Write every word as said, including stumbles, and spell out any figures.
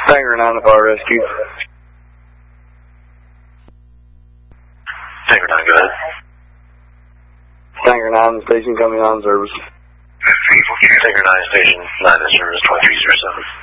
Stanger nine to fire rescue. Stanger nine, go ahead. Stanger nine station coming on service. Stanger nine station nine to service twenty-three zero seven.